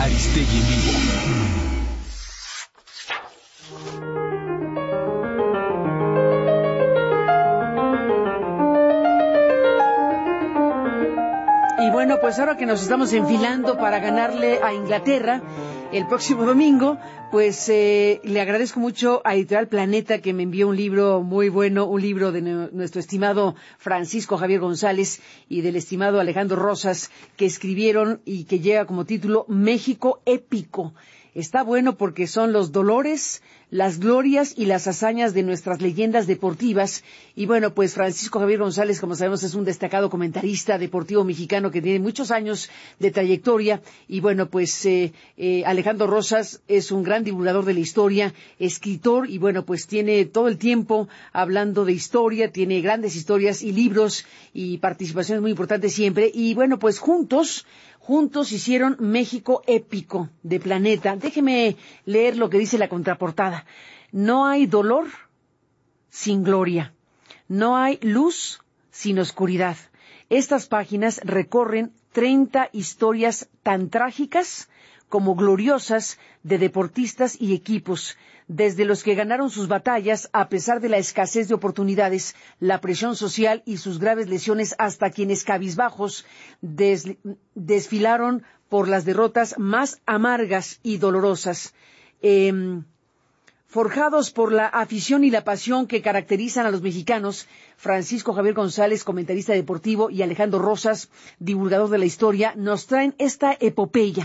Aristegui en vivo. Y bueno, pues ahora que nos estamos enfilando para ganarle a Inglaterra el próximo domingo, pues le agradezco mucho a Editorial Planeta que me envió un libro muy bueno, un libro de nuestro estimado Francisco Javier González y del estimado Alejandro Rosas, que escribieron y que lleva como título México Épico. Está bueno porque son los dolores, las glorias y las hazañas de nuestras leyendas deportivas. Y bueno, pues Francisco Javier González, como sabemos, es un destacado comentarista deportivo mexicano que tiene muchos años de trayectoria. Y bueno, pues Alejandro Rosas es un gran divulgador de la historia, escritor, y bueno, pues tiene todo el tiempo hablando de historia, tiene grandes historias y libros y participaciones muy importantes siempre. Y bueno, pues juntos hicieron México Épico de Planeta. Déjeme leer lo que dice la contraportada. No hay dolor sin gloria. No hay luz sin oscuridad. Estas páginas recorren 30 historias tan trágicas como gloriosas de deportistas y equipos, desde los que ganaron sus batallas a pesar de la escasez de oportunidades, la presión social y sus graves lesiones, hasta quienes cabizbajos desfilaron por las derrotas más amargas y dolorosas. Forjados por la afición y la pasión que caracterizan a los mexicanos, Francisco Javier González, comentarista deportivo, y Alejandro Rosas, divulgador de la historia, nos traen esta epopeya.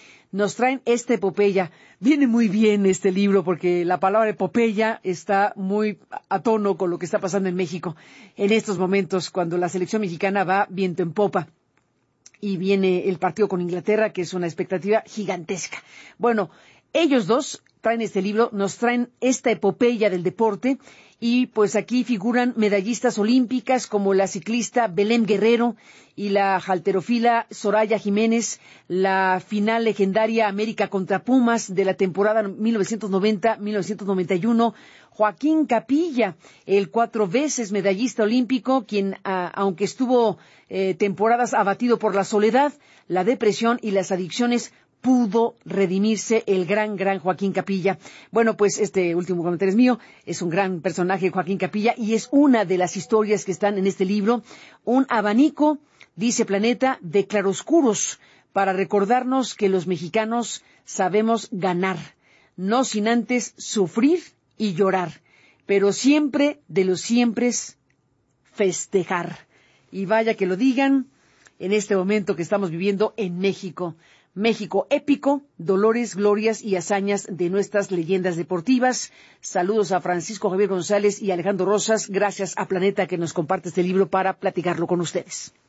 Viene muy bien este libro porque la palabra epopeya está muy a tono con lo que está pasando en México en estos momentos, cuando la selección mexicana va viento en popa y viene el partido con Inglaterra, que es una expectativa gigantesca. Bueno, ellos dos traen este libro, nos traen esta epopeya del deporte, y pues aquí figuran medallistas olímpicas como la ciclista Belén Guerrero y la halterófila Soraya Jiménez, la final legendaria América contra Pumas de la temporada 1990-1991, Joaquín Capilla, el 4 veces medallista olímpico, quien, aunque estuvo temporadas abatido por la soledad, la depresión y las adicciones, pudo redimirse el gran Joaquín Capilla. Bueno, pues este último comentario es mío. Es un gran personaje, Joaquín Capilla, y es una de las historias que están en este libro. Un abanico, dice Planeta, de claroscuros para recordarnos que los mexicanos sabemos ganar, no sin antes sufrir y llorar, pero siempre de los siempres festejar. Y vaya que lo digan en este momento que estamos viviendo en México. México Épico, dolores, glorias y hazañas de nuestras leyendas deportivas. Saludos a Francisco Javier González y Alejandro Rosas. Gracias a Planeta que nos comparte este libro para platicarlo con ustedes.